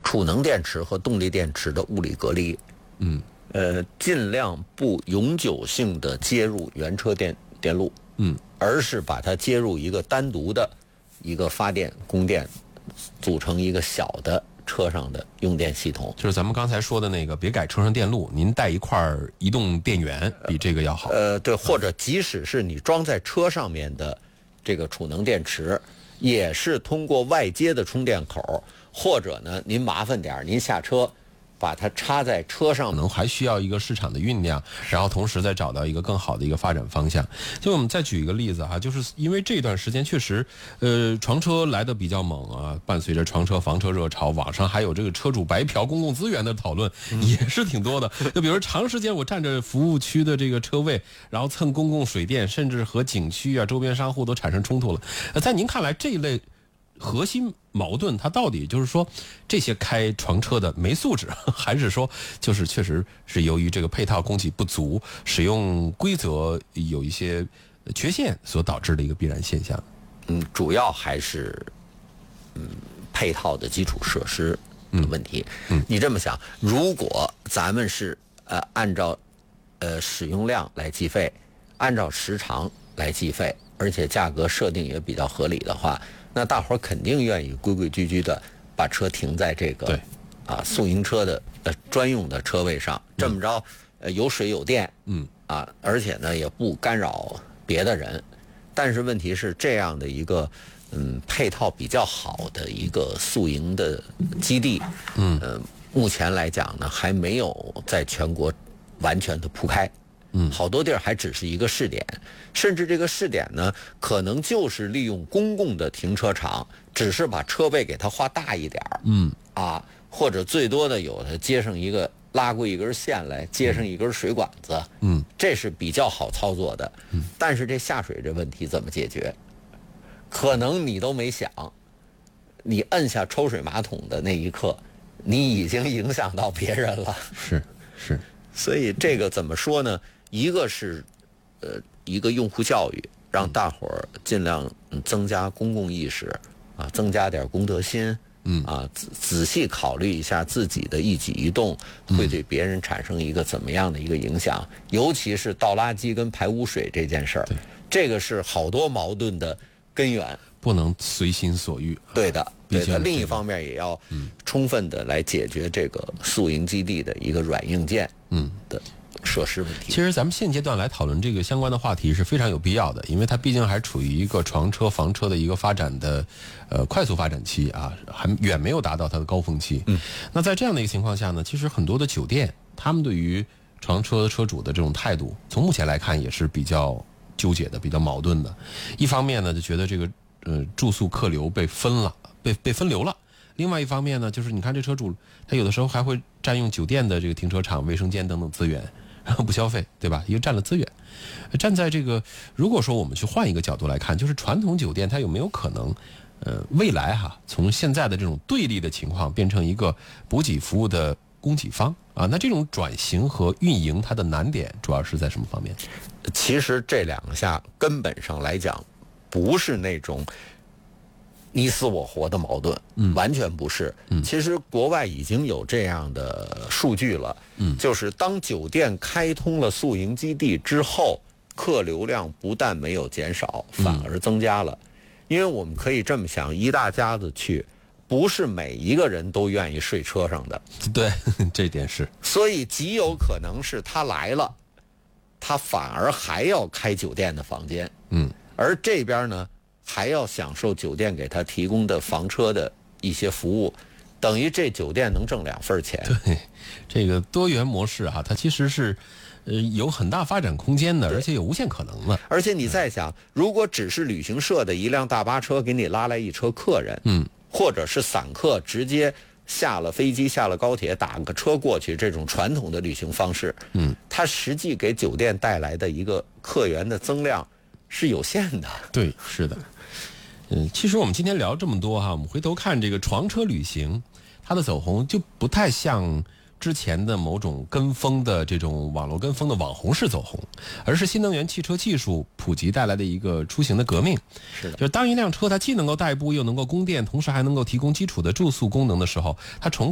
储能电池和动力电池的物理隔离，尽量不永久性的接入原车电路，而是把它接入一个单独的一个发电供电，组成一个小的车上的用电系统。 就是咱们刚才说的那个，别改车上电路，您带一块移动电源比这个要好。 对，或者即使是你装在车上面的这个储能电池，也是通过外接的充电口，或者呢，您麻烦点，您下车把它插在车上， 可能还需要一个市场的酝酿，然后同时再找到一个更好的一个发展方向。就我们再举一个例子哈，就是因为这段时间确实，床车来的比较猛啊，伴随着床车房车热潮，网上还有这个车主白嫖公共资源的讨论也是挺多的。就比如长时间我占着服务区的这个车位，然后蹭公共水电，甚至和景区啊周边商户都产生冲突了。在您看来，这一类核心矛盾它到底就是说这些开床车的没素质，还是说就是确实是由于这个配套供给不足，使用规则有一些缺陷所导致的一个必然现象？ 主要还是配套的基础设施的问题。你这么想，如果咱们是按照使用量来计费，按照时长来计费，而且价格设定也比较合理的话，那大伙儿肯定愿意规规矩矩的把车停在这个宿营车的专用的车位上，这么着有水有电，而且呢也不干扰别的人。但是问题是这样的一个配套比较好的一个宿营的基地，目前来讲呢还没有在全国完全的铺开。好多地儿还只是一个试点，甚至这个试点呢，可能就是利用公共的停车场，只是把车位给它画大一点或者最多的有的接上一个拉过一根线来，接上一根水管子，这是比较好操作的。但是这下水这问题怎么解决？可能你都没想，你摁下抽水马桶的那一刻，你已经影响到别人了。 是， 所以这个怎么说呢？一个是一个用户教育，让大伙儿尽量增加公共意识增加点公德心，仔细考虑一下自己的一举一动会对别人产生一个怎么样的一个影响，尤其是倒垃圾跟排污水这件事儿，这个是好多矛盾的根源， 不能随心所欲。 对的。另一方面也要充分的来解决这个宿营基地的一个软硬件的设施问题。 其实咱们现阶段来讨论这个相关的话题是非常有必要的，因为它毕竟还处于一个床车房车的一个发展的快速发展期还远没有达到它的高峰期。那在这样的一个情况下呢，其实很多的酒店他们对于床车车主的这种态度，从目前来看也是比较纠结的，比较矛盾的。一方面呢，就觉得这个住宿客流被分流了。另外一方面呢，就是你看这车主他有的时候还会占用酒店的这个停车场、卫生间等等资源，然后不消费，对吧？因为占了资源。站在这个，如果说我们去换一个角度来看，就是传统酒店它有没有可能未来从现在的这种对立的情况变成一个补给服务的供给方那这种转型和运营它的难点主要是在什么方面？ 其实这两下根本上来讲不是那种你死我活的矛盾，完全不是。其实国外已经有这样的数据了，就是当酒店开通了宿营基地之后，客流量不但没有减少，反而增加了。因为我们可以这么想，一大家子去，不是每一个人都愿意睡车上的。 对，这点是。 所以极有可能是他来了，他反而还要开酒店的房间，而这边呢还要享受酒店给他提供的房车的一些服务，等于这酒店能挣2份钱。 对，这个多元模式它其实是有很大发展空间的，而且有无限可能的。 而且你再想，如果只是旅行社的一辆大巴车给你拉来一车客人，或者是散客直接下了飞机下了高铁打个车过去，这种传统的旅行方式，它实际给酒店带来的一个客源的增量是有限的。 对，是的。其实我们今天聊这么多我们回头看这个床车旅行，它的走红就不太像之前的某种跟风的这种网络跟风的网红式走红，而是新能源汽车技术普及带来的一个出行的革命。 是的， 就是当一辆车它既能够代步又能够供电，同时还能够提供基础的住宿功能的时候，它